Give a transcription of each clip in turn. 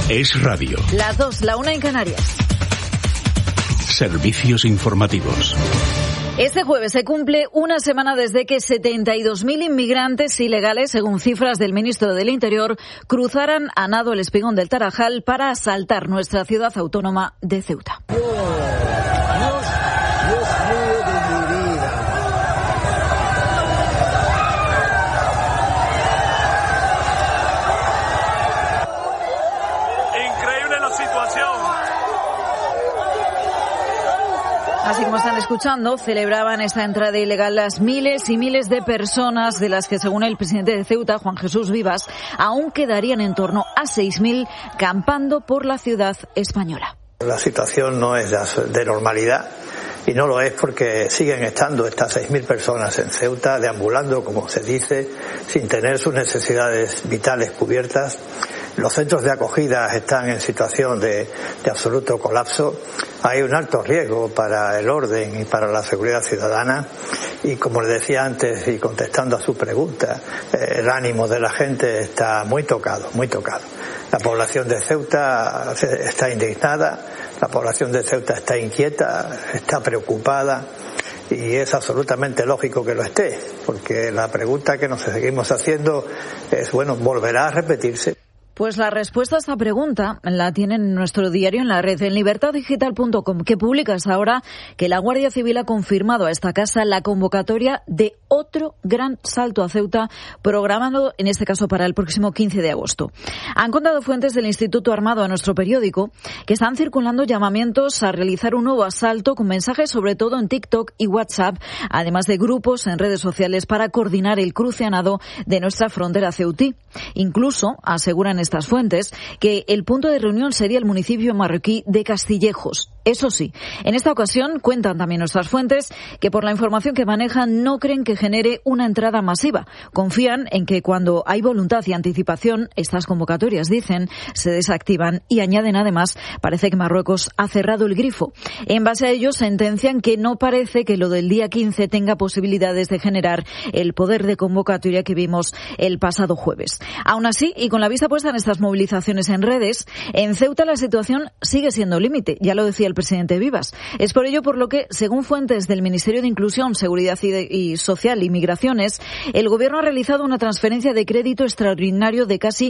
Es radio. Las 2, la 1 en Canarias. Servicios informativos. Este jueves se cumple una semana desde que 72.000 inmigrantes ilegales, según cifras del ministro del Interior, cruzaran a nado el espigón del Tarajal para asaltar nuestra ciudad autónoma de Ceuta. Así como están escuchando, celebraban esta entrada ilegal las miles y miles de personas de las que, según el presidente de Ceuta, Juan Jesús Vivas, aún quedarían en torno a 6.000 campando por la ciudad española. La situación no es de normalidad y no lo es porque siguen estando estas 6.000 personas en Ceuta deambulando, como se dice, sin tener sus necesidades vitales cubiertas. Los centros de acogida están en situación de absoluto colapso. Hay un alto riesgo para el orden y para la seguridad ciudadana. Y como les decía antes y contestando a su pregunta, el ánimo de la gente está muy tocado, muy tocado. La población de Ceuta está indignada, la población de Ceuta está inquieta, está preocupada. Y es absolutamente lógico que lo esté, porque la pregunta que nos seguimos haciendo es, bueno, ¿volverá a repetirse? Pues la respuesta a esta pregunta la tienen en nuestro diario en la red, en libertaddigital.com, que publica hasta ahora que la Guardia Civil ha confirmado a esta casa la convocatoria de otro gran salto a Ceuta, programado en este caso para el próximo 15 de agosto. Han contado fuentes del Instituto Armado a nuestro periódico que están circulando llamamientos a realizar un nuevo asalto con mensajes sobre todo en TikTok y WhatsApp, además de grupos en redes sociales para coordinar el cruce a nado de nuestra frontera ceutí. Incluso aseguran estas fuentes que el punto de reunión sería el municipio marroquí de Castillejos. Eso sí, en esta ocasión cuentan también nuestras fuentes que por la información que manejan no creen que genere una entrada masiva. Confían en que cuando hay voluntad y anticipación, estas convocatorias, dicen, se desactivan y añaden además, parece que Marruecos ha cerrado el grifo. En base a ello sentencian que no parece que lo del día 15 tenga posibilidades de generar el poder de convocatoria que vimos el pasado jueves. Aún así, y con la vista puesta en estas movilizaciones en redes, en Ceuta la situación sigue siendo límite, ya lo decía el presidente Vivas. Es por ello por lo que, según fuentes del Ministerio de Inclusión, Seguridad y Social y Migraciones, el Gobierno ha realizado una transferencia de crédito extraordinario de casi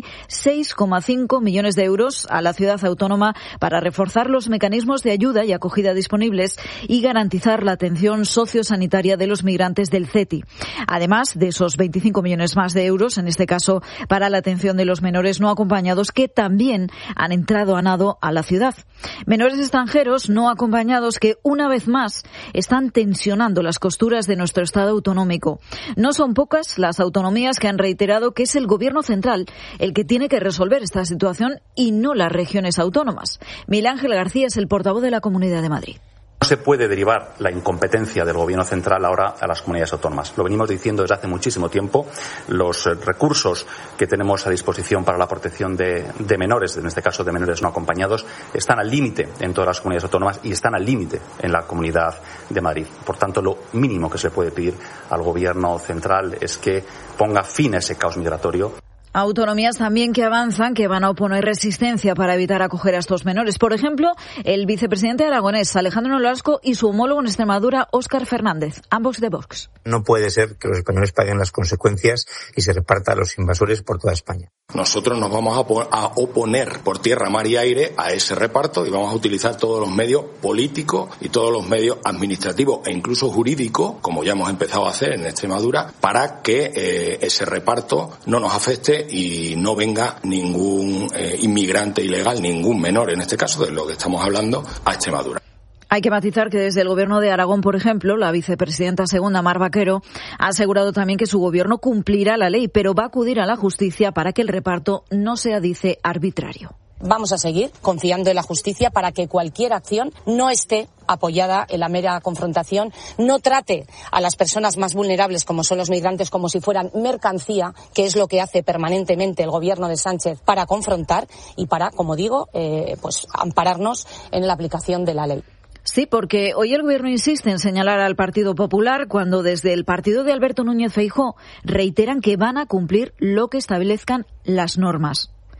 6,5 millones de euros a la ciudad autónoma para reforzar los mecanismos de ayuda y acogida disponibles y garantizar la atención sociosanitaria de los migrantes del CETI. Además de esos 25 millones más de euros, en este caso para la atención de los menores no acompañados que también han entrado a nado a la ciudad. Menores extranjeros no acompañados que, una vez más, están tensionando las costuras de nuestro Estado autonómico. No son pocas las autonomías que han reiterado que es el Gobierno central el que tiene que resolver esta situación y no las regiones autónomas. Miguel Ángel García es el portavoz de la Comunidad de Madrid. No se puede derivar la incompetencia del Gobierno central ahora a las comunidades autónomas. Lo venimos diciendo desde hace muchísimo tiempo. Los recursos que tenemos a disposición para la protección de menores, en este caso de menores no acompañados, están al límite en todas las comunidades autónomas y están al límite en la Comunidad de Madrid. Por tanto, lo mínimo que se puede pedir al Gobierno central es que ponga fin a ese caos migratorio. Autonomías también que avanzan, que van a oponer resistencia para evitar acoger a estos menores. Por ejemplo, el vicepresidente aragonés, Alejandro Nolasco, y su homólogo en Extremadura, Óscar Fernández, ambos de Vox. No puede ser que los españoles paguen las consecuencias y se reparta a los invasores por toda España. Nosotros nos vamos a oponer por tierra, mar y aire a ese reparto y vamos a utilizar todos los medios políticos y todos los medios administrativos e incluso jurídicos, como ya hemos empezado a hacer en Extremadura, para que ese reparto no nos afecte y no venga ningún inmigrante ilegal, ningún menor, en este caso de lo que estamos hablando, a Extremadura. Hay que matizar que desde el Gobierno de Aragón, por ejemplo, la vicepresidenta segunda, Mar Vaquero, ha asegurado también que su Gobierno cumplirá la ley, pero va a acudir a la justicia para que el reparto no sea, dice, arbitrario. Vamos a seguir confiando en la justicia para que cualquier acción no esté apoyada en la mera confrontación, no trate a las personas más vulnerables, como son los migrantes, como si fueran mercancía, que es lo que hace permanentemente el Gobierno de Sánchez para confrontar y para, como digo, pues ampararnos en la aplicación de la ley. Sí, porque hoy el Gobierno insiste en señalar al Partido Popular cuando desde el partido de Alberto Núñez Feijóo reiteran que van a cumplir lo que establezcan las normas.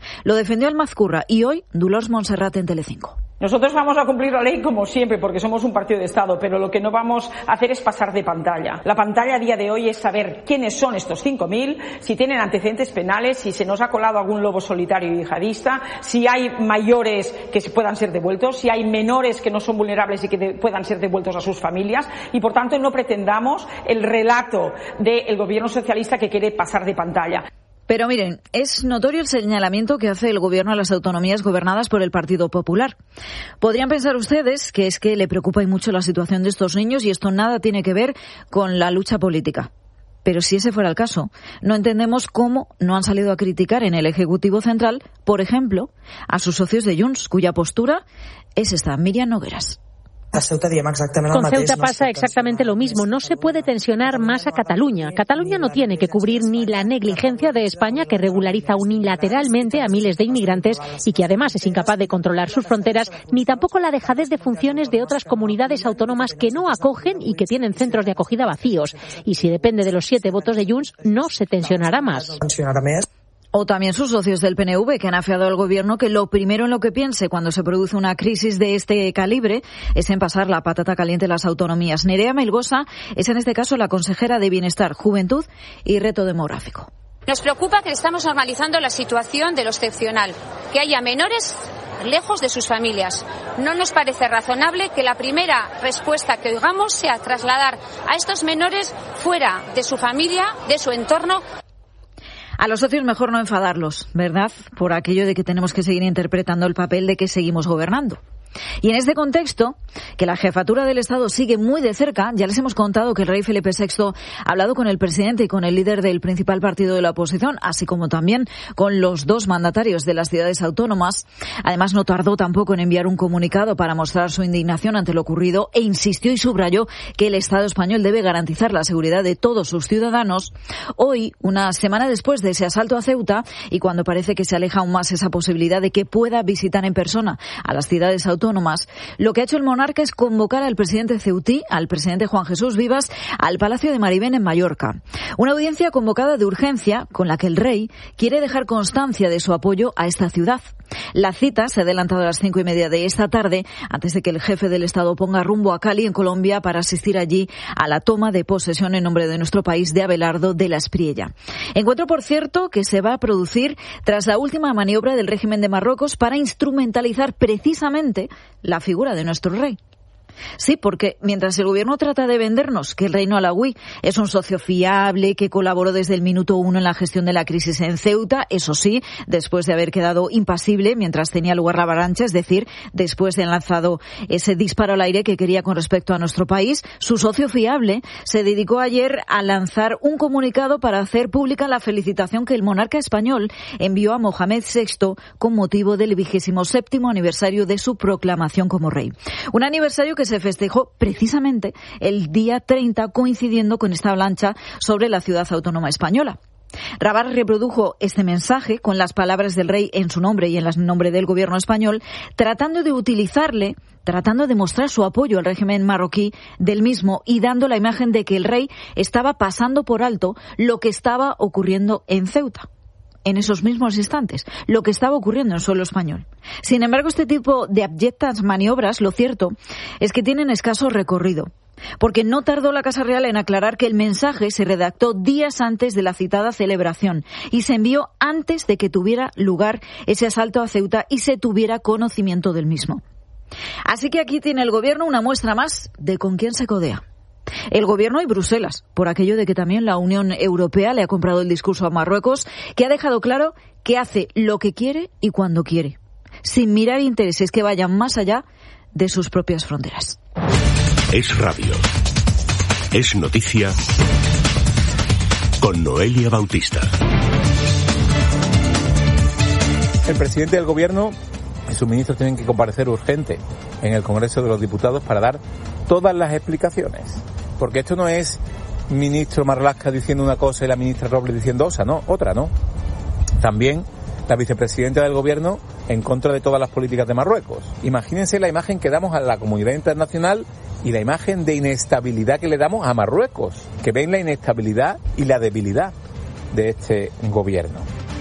Lo defendió Almazcurra y hoy Dolors Montserrat en Telecinco. Nosotros vamos a cumplir la ley como siempre, porque somos un partido de Estado, pero lo que no vamos a hacer es pasar de pantalla. La pantalla a día de hoy es saber quiénes son estos 5.000, si tienen antecedentes penales, si se nos ha colado algún lobo solitario y yihadista, si hay mayores que puedan ser devueltos, si hay menores que no son vulnerables y que puedan ser devueltos a sus familias, y por tanto no pretendamos el relato del gobierno socialista que quiere pasar de pantalla. Pero miren, es notorio el señalamiento que hace el Gobierno a las autonomías gobernadas por el Partido Popular. Podrían pensar ustedes que es que le preocupa y mucho la situación de estos niños y esto nada tiene que ver con la lucha política. Pero si ese fuera el caso, no entendemos cómo no han salido a criticar en el Ejecutivo Central, por ejemplo, a sus socios de Junts, cuya postura es esta. Míriam Nogueras. Con Ceuta pasa exactamente lo mismo. No se puede tensionar más a Cataluña. Cataluña no tiene que cubrir ni la negligencia de España, que regulariza unilateralmente a miles de inmigrantes y que además es incapaz de controlar sus fronteras, ni tampoco la dejadez de funciones de otras comunidades autónomas que no acogen y que tienen centros de acogida vacíos. Y si depende de los 7 votos de Junts, no se tensionará más. O también sus socios del PNV, que han afiado al Gobierno que lo primero en lo que piense cuando se produce una crisis de este calibre es en pasar la patata caliente a las autonomías. Nerea Melgosa es en este caso la consejera de Bienestar, Juventud y Reto Demográfico. Nos preocupa que estamos normalizando la situación de lo excepcional, que haya menores lejos de sus familias. No nos parece razonable que la primera respuesta que oigamos sea trasladar a estos menores fuera de su familia, de su entorno. A los socios mejor no enfadarlos, ¿verdad? Por aquello de que tenemos que seguir interpretando el papel de que seguimos gobernando. Y en este contexto, que la jefatura del Estado sigue muy de cerca, ya les hemos contado que el rey Felipe VI ha hablado con el presidente y con el líder del principal partido de la oposición, así como también con los 2 mandatarios de las ciudades autónomas. Además, no tardó tampoco en enviar un comunicado para mostrar su indignación ante lo ocurrido e insistió y subrayó que el Estado español debe garantizar la seguridad de todos sus ciudadanos. Hoy, una semana después de ese asalto a Ceuta y cuando parece que se aleja aún más esa posibilidad de que pueda visitar en persona a las ciudades autónomas, lo que ha hecho el monarca es convocar al presidente ceutí, al presidente Juan Jesús Vivas, al Palacio de Marivén en Mallorca. Una audiencia convocada de urgencia con la que el rey quiere dejar constancia de su apoyo a esta ciudad. La cita se ha adelantado a las 5:30 de esta tarde, antes de que el jefe del Estado ponga rumbo a Cali, en Colombia, para asistir allí a la toma de posesión en nombre de nuestro país de Abelardo de la Espriella. Encuentro, por cierto, que se va a producir tras la última maniobra del régimen de Marruecos para instrumentalizar precisamente la figura de nuestro rey. Sí, porque mientras el gobierno trata de vendernos que el reino alauí es un socio fiable, que colaboró desde el minuto 1 en la gestión de la crisis en Ceuta, eso sí, después de haber quedado impasible mientras tenía lugar la avalancha, es decir, después de haber lanzado ese disparo al aire que quería con respecto a nuestro país, su socio fiable se dedicó ayer a lanzar un comunicado para hacer pública la felicitación que el monarca español envió a Mohamed VI con motivo del 27º aniversario de su proclamación como rey. Un aniversario que se festejó precisamente el día 30, coincidiendo con esta avalancha sobre la ciudad autónoma española. Rabat reprodujo este mensaje con las palabras del rey en su nombre y en el nombre del gobierno español, tratando de mostrar su apoyo al régimen marroquí del mismo y dando la imagen de que el rey estaba pasando por alto lo que estaba ocurriendo en Ceuta. En esos mismos instantes, lo que estaba ocurriendo en suelo español. Sin embargo, este tipo de abyectas maniobras, lo cierto es que tienen escaso recorrido, porque no tardó la Casa Real en aclarar que el mensaje se redactó días antes de la citada celebración y se envió antes de que tuviera lugar ese asalto a Ceuta y se tuviera conocimiento del mismo. Así que aquí tiene el gobierno una muestra más de con quién se codea. El gobierno y Bruselas, por aquello de que también la Unión Europea le ha comprado el discurso a Marruecos, que ha dejado claro que hace lo que quiere y cuando quiere, sin mirar intereses que vayan más allá de sus propias fronteras. Es radio. Es noticia con Noelia Bautista. El presidente del gobierno y sus ministros tienen que comparecer urgente en el Congreso de los Diputados para dar todas las explicaciones. Porque esto no es ministro Marlaska diciendo una cosa y la ministra Robles diciendo otra, ¿no? También la vicepresidenta del gobierno en contra de todas las políticas de Marruecos. Imagínense la imagen que damos a la comunidad internacional y la imagen de inestabilidad que le damos a Marruecos, que ven la inestabilidad y la debilidad de este gobierno.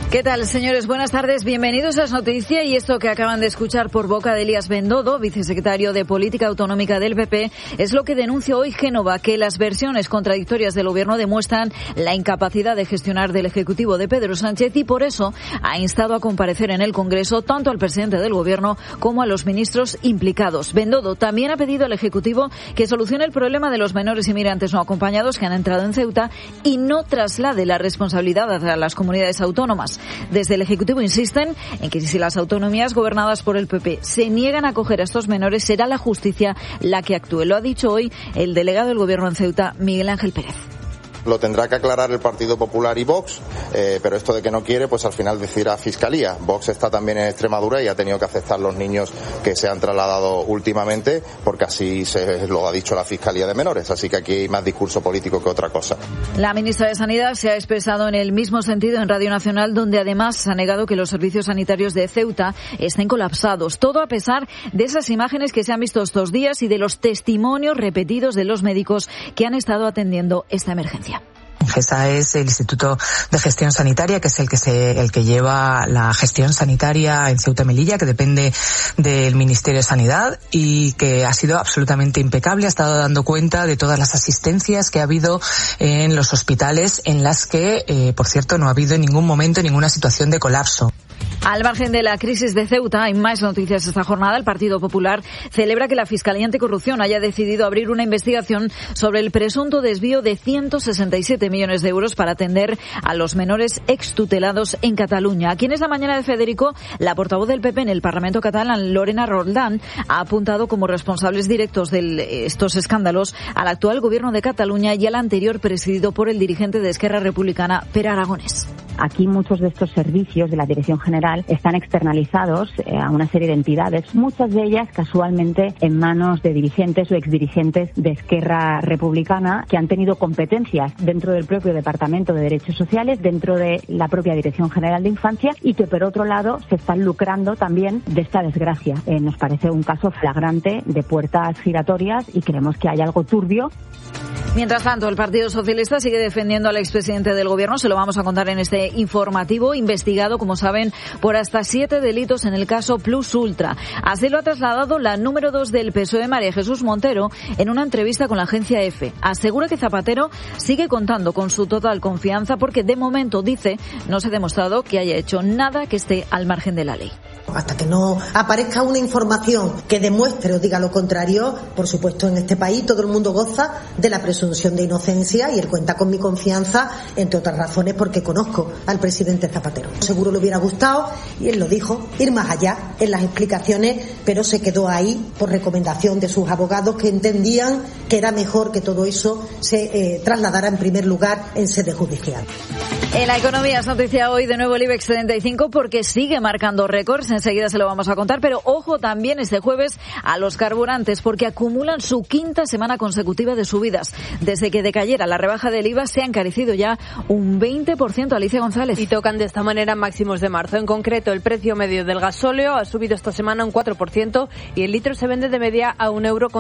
¿Qué tal, señores? Buenas tardes. Bienvenidos a Es Noticia. Y esto que acaban de escuchar por boca de Elías Bendodo, vicesecretario de Política Autonómica del PP, es lo que denuncia hoy Génova, que las versiones contradictorias del Gobierno demuestran la incapacidad de gestionar del Ejecutivo de Pedro Sánchez y por eso ha instado a comparecer en el Congreso tanto al presidente del Gobierno como a los ministros implicados. Bendodo también ha pedido al Ejecutivo que solucione el problema de los menores inmigrantes no acompañados que han entrado en Ceuta y no traslade la responsabilidad a las comunidades autónomas. Desde el Ejecutivo insisten en que si las autonomías gobernadas por el PP se niegan a acoger a estos menores, será la justicia la que actúe. Lo ha dicho hoy el delegado del Gobierno en Ceuta, Miguel Ángel Pérez. Lo tendrá que aclarar el Partido Popular y Vox, pero esto de que no quiere, pues al final decidirá Fiscalía. Vox está también en Extremadura y ha tenido que aceptar los niños que se han trasladado últimamente, porque así se lo ha dicho la Fiscalía de Menores. Así que aquí hay más discurso político que otra cosa. La ministra de Sanidad se ha expresado en el mismo sentido en Radio Nacional, donde además ha negado que los servicios sanitarios de Ceuta estén colapsados. Todo a pesar de esas imágenes que se han visto estos días y de los testimonios repetidos de los médicos que han estado atendiendo esta emergencia. GESA es el Instituto de Gestión Sanitaria, que es el que lleva la gestión sanitaria en Ceuta y Melilla, que depende del Ministerio de Sanidad y que ha sido absolutamente impecable. Ha estado dando cuenta de todas las asistencias que ha habido en los hospitales, en las que, por cierto, no ha habido en ningún momento ninguna situación de colapso. Al margen de la crisis de Ceuta, hay más noticias esta jornada. El Partido Popular celebra que la Fiscalía Anticorrupción haya decidido abrir una investigación sobre el presunto desvío de 167 millones de euros para atender a los menores extutelados en Cataluña. Aquí en esta mañana de Federico, la portavoz del PP en el Parlamento catalán, Lorena Roldán, ha apuntado como responsables directos de estos escándalos al actual Gobierno de Cataluña y al anterior presidido por el dirigente de Esquerra Republicana, Pere Aragonés. Aquí muchos de estos servicios de la Dirección General están externalizados a una serie de entidades, muchas de ellas casualmente en manos de dirigentes o exdirigentes de Esquerra Republicana que han tenido competencias dentro del propio Departamento de Derechos Sociales, dentro de la propia Dirección General de Infancia y que por otro lado se están lucrando también de esta desgracia. Nos parece un caso flagrante de puertas giratorias y creemos que hay algo turbio. Mientras tanto, el Partido Socialista sigue defendiendo al expresidente del Gobierno. Se lo vamos a contar en este informativo, investigado, como saben, por hasta 7 delitos en el caso Plus Ultra. Así lo ha trasladado la número 2 del PSOE, María Jesús Montero, en una entrevista con la agencia EFE. Asegura que Zapatero sigue contando con su total confianza porque, de momento, dice, no se ha demostrado que haya hecho nada que esté al margen de la ley. Hasta que no aparezca una información que demuestre o diga lo contrario, por supuesto, en este país todo el mundo goza de la presunción de inocencia y él cuenta con mi confianza, entre otras razones porque conozco al presidente Zapatero. Seguro le hubiera gustado, y él lo dijo, ir más allá en las explicaciones, pero se quedó ahí por recomendación de sus abogados que entendían que era mejor que todo eso se trasladara en primer lugar en sede judicial. En la economía es noticia hoy de nuevo el IBEX 35 porque sigue marcando récords. Enseguida se lo vamos a contar, pero ojo también este jueves a los carburantes porque acumulan su quinta semana consecutiva de subidas. Desde que decayera la rebaja del IVA se ha encarecido ya un 20%. Alicia González. Y tocan de esta manera máximos de marzo. En concreto, el precio medio del gasóleo ha subido esta semana un 4% y el litro se vende de media a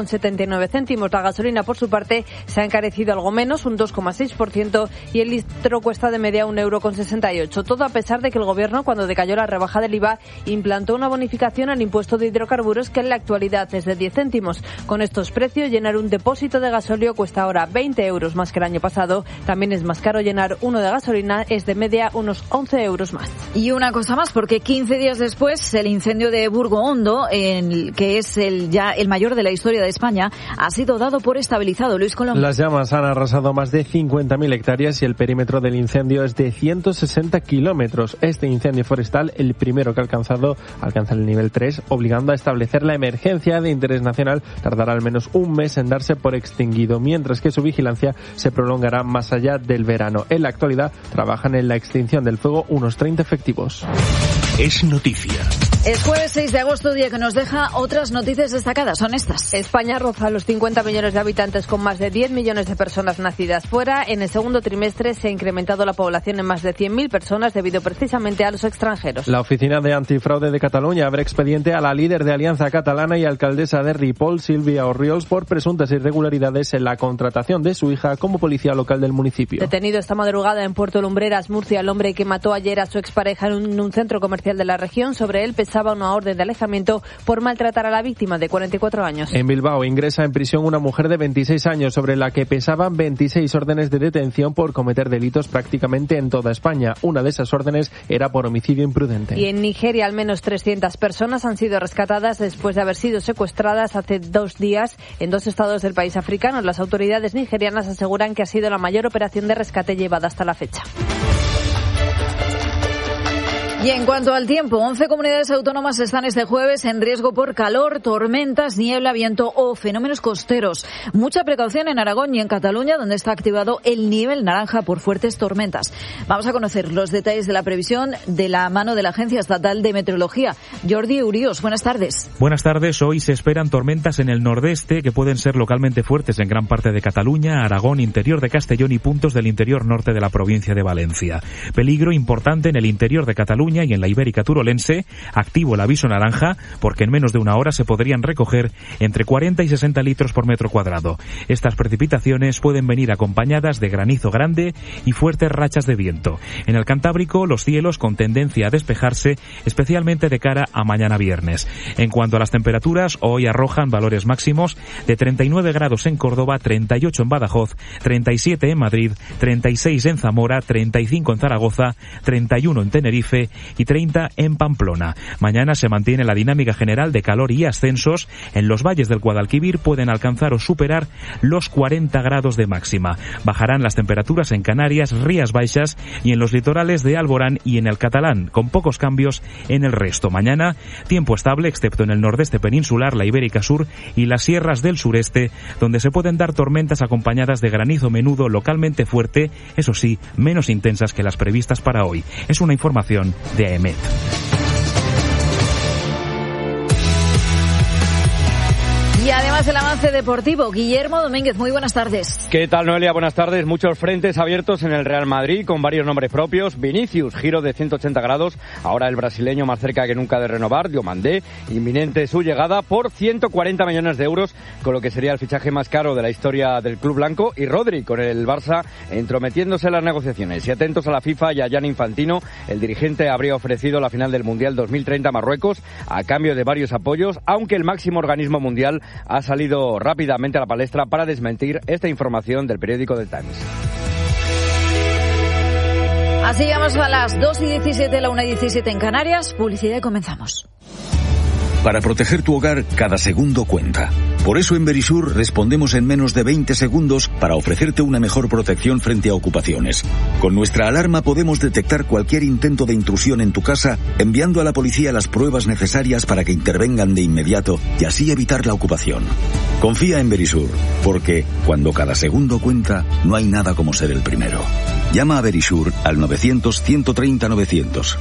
€1,79. La gasolina, por su parte, se ha encarecido algo menos, un 2,6%, y el litro cuesta de media €1,68. Todo a pesar de que el Gobierno, cuando decayó la rebaja del IVA, implantó una bonificación al impuesto de hidrocarburos que en la actualidad es de 10 céntimos. Con estos precios, llenar un depósito de gasóleo cuesta ahora €20 más que el año pasado. También es más caro llenar uno de gasolina, es de media unos €11 más. Y una cosa más, porque 15 días después, el incendio de Burgo Hondo, que es el mayor de la historia de España, ha sido dado por estabilizado. Luis Colón. Las llamas han arrasado más de 50.000 hectáreas y el perímetro del incendio es de 160 kilómetros. Este incendio forestal, el primero que alcanza el nivel 3, obligando a establecer la emergencia de interés nacional, tardará al menos un mes en darse por extinguido, mientras que su vigilancia se prolongará más allá del verano. En la actualidad trabajan en la extinción del fuego unos 30 efectivos. Es noticia. Es jueves 6 de agosto, día que nos deja otras noticias destacadas. Son estas. España roza los 50 millones de habitantes con más de 10 millones de personas nacidas fuera. En el segundo trimestre se ha incrementado la población en más de 100.000 personas debido precisamente a los extranjeros. La Oficina de Antifraude de Cataluña abre expediente a la líder de Alianza Catalana y alcaldesa de Ripoll, Sílvia Orriols, por presuntas irregularidades en la contratación de su hija como policía local del municipio. Detenido esta madrugada en Puerto Lumbreras, Murcia, el hombre que mató ayer a su expareja en un centro comercial de la región. Sobre él pesaba una orden de alejamiento por maltratar a la víctima de 44 años. En Bilbao ingresa en prisión una mujer de 26 años sobre la que pesaban 26 órdenes de detención por cometer delitos prácticamente en toda España. Una de esas órdenes era por homicidio imprudente. Y en Nigeria al menos 300 personas han sido rescatadas después de haber sido secuestradas hace 2 días en 2 estados del país africano. Las autoridades nigerianas aseguran que ha sido la mayor operación de rescate llevada hasta la fecha. Y en cuanto al tiempo, 11 comunidades autónomas están este jueves en riesgo por calor, tormentas, niebla, viento o fenómenos costeros. Mucha precaución en Aragón y en Cataluña, donde está activado el nivel naranja por fuertes tormentas. Vamos a conocer los detalles de la previsión de la mano de la Agencia Estatal de Meteorología. Jordi Urios, buenas tardes. Buenas tardes. Hoy se esperan tormentas en el nordeste que pueden ser localmente fuertes en gran parte de Cataluña, Aragón, interior de Castellón y puntos del interior norte de la provincia de Valencia. Peligro importante en el interior de Cataluña y en la Ibérica turolense, activo el aviso naranja porque en menos de una hora se podrían recoger entre 40 y 60 litros por metro cuadrado. Estas precipitaciones pueden venir acompañadas de granizo grande y fuertes rachas de viento. En el Cantábrico, los cielos con tendencia a despejarse, especialmente de cara a mañana viernes. En cuanto a las temperaturas, hoy arrojan valores máximos de 39 grados en Córdoba, 38 en Badajoz, 37 en Madrid, 36 en Zamora, 35 en Zaragoza, 31 en Tenerife y 30 en Pamplona. Mañana se mantiene la dinámica general de calor y ascensos. En los valles del Guadalquivir pueden alcanzar o superar los 40 grados de máxima. Bajarán las temperaturas en Canarias, Rías Baixas y en los litorales de Alborán y en el Catalán, con pocos cambios en el resto. Mañana, tiempo estable, excepto en el nordeste peninsular, la Ibérica Sur y las sierras del sureste, donde se pueden dar tormentas acompañadas de granizo menudo localmente fuerte, eso sí, menos intensas que las previstas para hoy. Es una información de AEMET. Y además el avance deportivo. Guillermo Domínguez, muy buenas tardes. ¿Qué tal, Noelia? Buenas tardes. Muchos frentes abiertos en el Real Madrid con varios nombres propios. Vinicius, giro de 180 grados. Ahora el brasileño más cerca que nunca de renovar. Diomandé, inminente su llegada por 140 millones de euros, con lo que sería el fichaje más caro de la historia del club blanco. Y Rodri, con el Barça entrometiéndose en las negociaciones. Y atentos a la FIFA y a Gianni Infantino, el dirigente habría ofrecido la final del Mundial 2030 a Marruecos a cambio de varios apoyos, aunque el máximo organismo mundial ha salido rápidamente a la palestra para desmentir esta información del periódico The Times. Así llegamos a las 2:17, la 1:17 en Canarias. Publicidad y comenzamos. Para proteger tu hogar, cada segundo cuenta. Por eso en Verisur respondemos en menos de 20 segundos para ofrecerte una mejor protección frente a ocupaciones. Con nuestra alarma podemos detectar cualquier intento de intrusión en tu casa, enviando a la policía las pruebas necesarias para que intervengan de inmediato y así evitar la ocupación. Confía en Verisur, porque cuando cada segundo cuenta, no hay nada como ser el primero. Llama a Verisur al 900-130-900.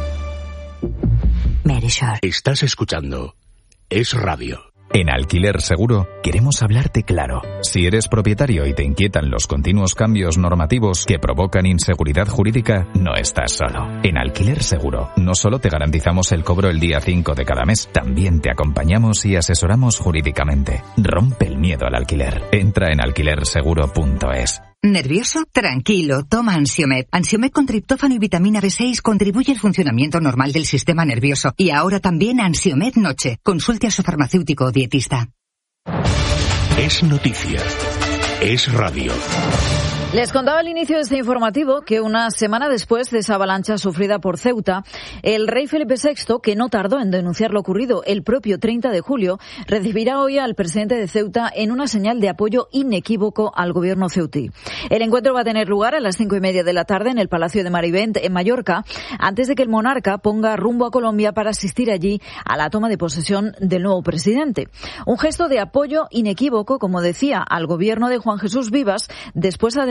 Verisur. Estás escuchando Es Radio. En Alquiler Seguro queremos hablarte claro. Si eres propietario y te inquietan los continuos cambios normativos que provocan inseguridad jurídica, no estás solo. En Alquiler Seguro no solo te garantizamos el cobro el día 5 de cada mes, también te acompañamos y asesoramos jurídicamente. Rompe el miedo al alquiler. Entra en alquilerseguro.es. ¿Nervioso? Tranquilo, toma Ansiomed. Ansiomed con triptófano y vitamina B6 contribuye al funcionamiento normal del sistema nervioso. Y ahora también Ansiomed Noche. Consulte a su farmacéutico o dietista. Es noticia. Es radio. Les contaba al inicio de este informativo que una semana después de esa avalancha sufrida por Ceuta, el rey Felipe VI, que no tardó en denunciar lo ocurrido el propio 30 de julio, recibirá hoy al presidente de Ceuta en una señal de apoyo inequívoco al gobierno ceutí. El encuentro va a tener lugar a las 5:30 de la tarde en el Palacio de Marivent, en Mallorca, antes de que el monarca ponga rumbo a Colombia para asistir allí a la toma de posesión del nuevo presidente. Un gesto de apoyo inequívoco, como decía, al gobierno de Juan Jesús Vivas, después además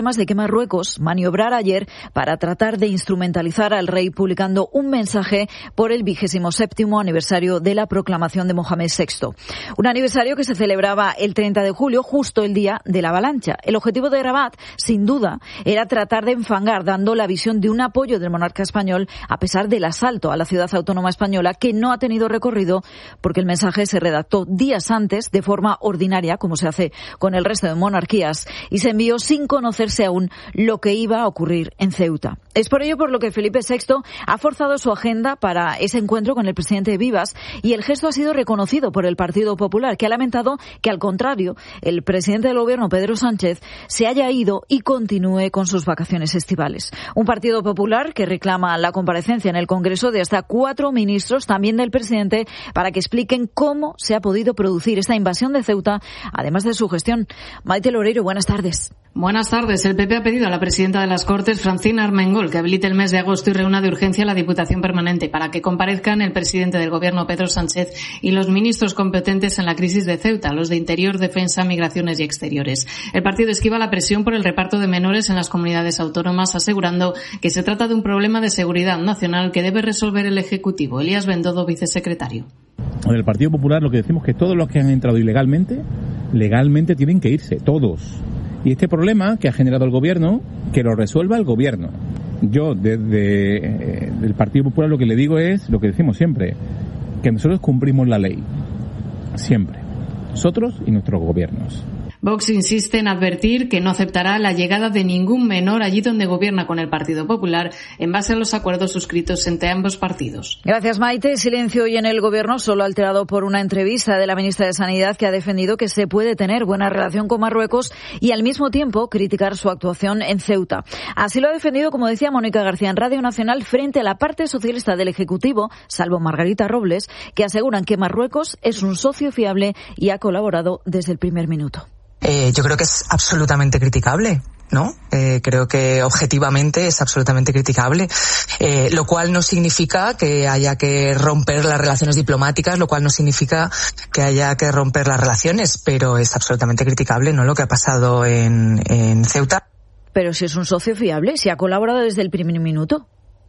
problemas de que Marruecos maniobrara ayer para tratar de instrumentalizar al rey publicando un mensaje por el 27º aniversario de la proclamación de Mohamed VI. Un aniversario que se celebraba el 30 de julio, justo el día de la avalancha. El objetivo de Rabat, sin duda, era tratar de enfangar, dando la visión de un apoyo del monarca español a pesar del asalto a la ciudad autónoma española, que no ha tenido recorrido porque el mensaje se redactó días antes de forma ordinaria, como se hace con el resto de monarquías, y se envió sin conocerse aún lo que iba a ocurrir en Ceuta. Es por ello por lo que Felipe VI ha forzado su agenda para ese encuentro con el presidente Vivas, y el gesto ha sido reconocido por el Partido Popular, que ha lamentado que, al contrario, el presidente del gobierno, Pedro Sánchez, se haya ido y continúe con sus vacaciones estivales. Un Partido Popular que reclama la comparecencia en el Congreso de hasta 4 ministros, también del presidente, para que expliquen cómo se ha podido producir esta invasión de Ceuta, además de su gestión. Maite Loureiro, buenas tardes. Buenas tardes. El PP ha pedido a la presidenta de las Cortes, Francina Armengol, que habilite el mes de agosto y reúna de urgencia a la Diputación Permanente para que comparezcan el presidente del Gobierno, Pedro Sánchez, y los ministros competentes en la crisis de Ceuta, los de Interior, Defensa, Migraciones y Exteriores. El partido esquiva la presión por el reparto de menores en las comunidades autónomas, asegurando que se trata de un problema de seguridad nacional que debe resolver el Ejecutivo. Elías Bendodo, vicesecretario. En el Partido Popular lo que decimos es que todos los que han entrado ilegalmente, legalmente tienen que irse, todos. Y este problema que ha generado el Gobierno, que lo resuelva el Gobierno. Yo, desde el Partido Popular, lo que le digo es, lo que decimos siempre, que nosotros cumplimos la ley. Siempre. Nosotros y nuestros gobiernos. Vox insiste en advertir que no aceptará la llegada de ningún menor allí donde gobierna con el Partido Popular, en base a los acuerdos suscritos entre ambos partidos. Gracias, Maite. Silencio hoy en el Gobierno, solo alterado por una entrevista de la ministra de Sanidad, que ha defendido que se puede tener buena relación con Marruecos y al mismo tiempo criticar su actuación en Ceuta. Así lo ha defendido, como decía Mónica García, en Radio Nacional, frente a la parte socialista del Ejecutivo, salvo Margarita Robles, que aseguran que Marruecos es un socio fiable y ha colaborado desde el primer minuto. Yo creo que es absolutamente criticable, ¿no? Creo que objetivamente es absolutamente criticable, lo cual no significa que haya que romper las relaciones diplomáticas, lo cual no significa que haya que romper las relaciones, pero es absolutamente criticable, ¿no?, lo que ha pasado en Ceuta. Pero si es un socio fiable, si ha colaborado desde el primer minuto,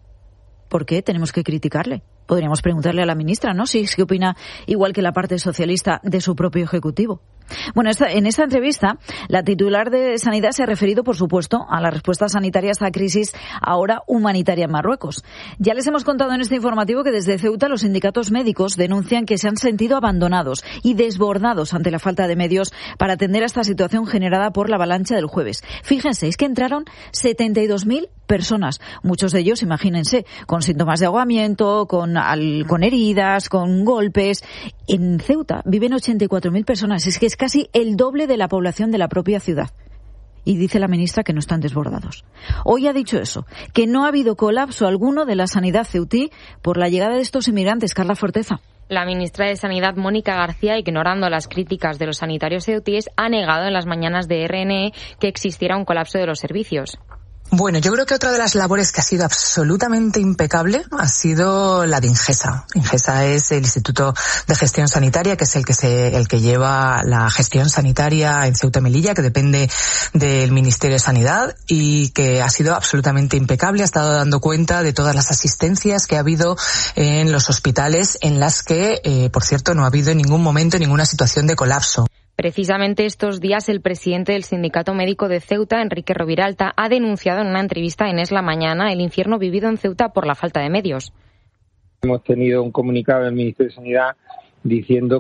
¿por qué tenemos que criticarle? Podríamos preguntarle a la ministra, ¿no?, si es que opina igual que la parte socialista de su propio Ejecutivo. Bueno, en esta entrevista, la titular de Sanidad se ha referido, por supuesto, a la respuesta sanitaria a esta crisis ahora humanitaria en Marruecos. Ya les hemos contado en este informativo que desde Ceuta los sindicatos médicos denuncian que se han sentido abandonados y desbordados ante la falta de medios para atender a esta situación generada por la avalancha del jueves. Fíjense, es que entraron 72.000 personas, muchos de ellos, imagínense, con síntomas de ahogamiento, con heridas, con golpes. En Ceuta viven 84.000 personas, es que es casi el doble de la población de la propia ciudad. Y dice la ministra que no están desbordados. Hoy ha dicho eso, que no ha habido colapso alguno de la sanidad ceutí por la llegada de estos inmigrantes. Carla Forteza. La ministra de Sanidad, Mónica García, ignorando las críticas de los sanitarios ceutíes, ha negado en las mañanas de RNE que existiera un colapso de los servicios. Bueno, yo creo que otra de las labores que ha sido absolutamente impecable ha sido la de Ingesa. Ingesa es el Instituto de Gestión Sanitaria, que es el que lleva la gestión sanitaria en Ceuta y Melilla, que depende del Ministerio de Sanidad, y que ha sido absolutamente impecable. Ha estado dando cuenta de todas las asistencias que ha habido en los hospitales, en las que, por cierto, no ha habido en ningún momento ninguna situación de colapso. Precisamente estos días el presidente del Sindicato Médico de Ceuta, Enrique Roviralta, ha denunciado en una entrevista en Es la Mañana el infierno vivido en Ceuta por la falta de medios. Hemos tenido un comunicado del Ministerio de Sanidad diciendo